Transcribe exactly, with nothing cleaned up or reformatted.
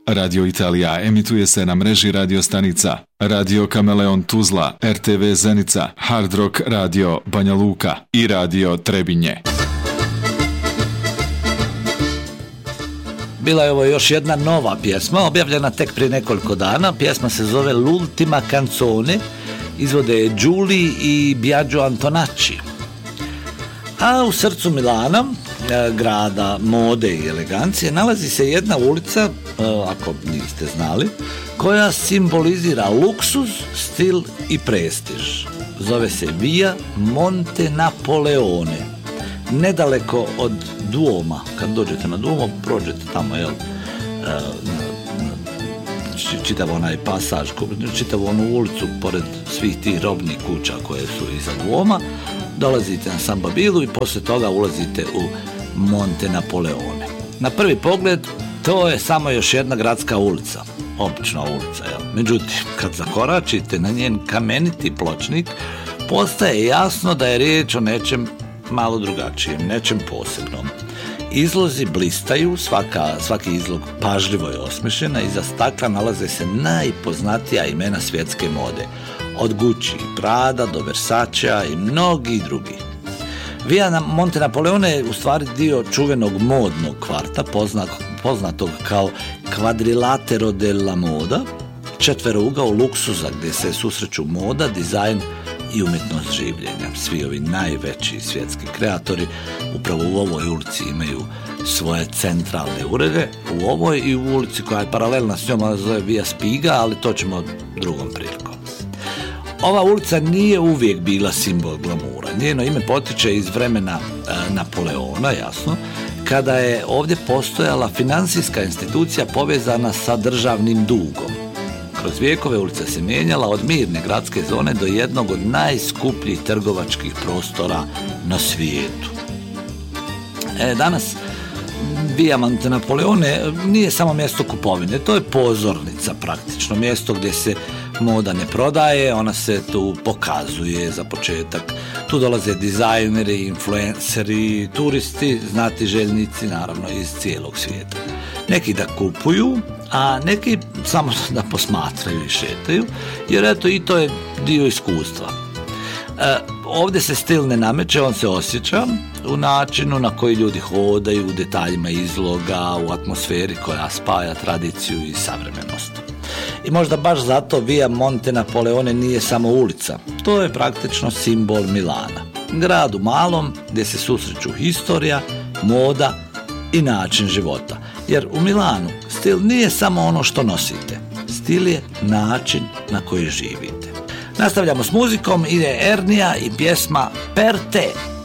Radio Italija emituje se na mreži radio stanica Radio Kameleon Tuzla, R T V Zenica, Hard Rock Radio Banja Luka i Radio Trebinje. Bila je ovo još jedna nova pjesma, objavljena tek prije nekoliko dana. Pjesma se zove L'ultima canzone, izvode je Giuli i Biagio Antonacci. A u srcu Milana, grada mode i elegancije, nalazi se jedna ulica, ako niste znali, koja simbolizira luksuz, stil i prestiž. Zove se Via Monte Napoleone. Nedaleko od Duoma, kad dođete na Duomo, prođete tamo, jel, čitav onaj pasaž, čitav onu ulicu pored svih tih robnih kuća koje su iza Duoma, dolazite na San Babilu i poslije toga ulazite u Monte Napoleone. Na prvi pogled to je samo još jedna gradska ulica, obična ulica, jel? Međutim, kad zakoračite na njen kameniti pločnik, postaje jasno da je riječ o nečem malo drugačijem, nečem posebnom. Izlozi blistaju, svaka, svaki izlog pažljivo je osmišljena, iza stakla nalaze se najpoznatija imena svjetske mode, od Gucci, Prada do Versacea i mnogi drugi. Via Monte Napoleone je u stvari dio čuvenog modnog kvarta, poznat, poznatog kao Quadrilatero della Moda, četverougao luksuza gdje se susreću moda, dizajn i umjetnost življenja. Svi ovi najveći svjetski kreatori upravo u ovoj ulici imaju svoje centralne urede, u ovoj i u ulici koja je paralelna s njom, zove Via Spiga, ali to ćemo drugom prilikom. Ova ulica nije uvijek bila simbol glamura. Njeno ime potiče iz vremena e, Napoleona, jasno, kada je ovdje postojala financijska institucija povezana sa državnim dugom. Kroz vijekove ulica se mijenjala od mirne gradske zone do jednog od najskupljih trgovačkih prostora na svijetu. E, danas Via Monte Napoleone nije samo mjesto kupovine, to je pozornica praktično, mjesto gdje se moda ne prodaje, ona se tu pokazuje za početak. Tu dolaze dizajneri, influenceri, turisti, znatiželjnici, naravno iz cijelog svijeta. Neki da kupuju, a neki samo da posmatraju i šetaju, jer eto i to je dio iskustva. E, ovdje se stil ne nameće, on se osjeća u načinu na koji ljudi hodaju, u detaljima izloga, u atmosferi koja spaja tradiciju i savremenost. I možda baš zato Via Monte Napoleone nije samo ulica, to je praktično simbol Milana. Grad u malom gdje se susreću historija, moda i način života. Jer u Milanu stil nije samo ono što nosite, stil je način na koji živite. Nastavljamo s muzikom, ide Ernija i pjesma Per te.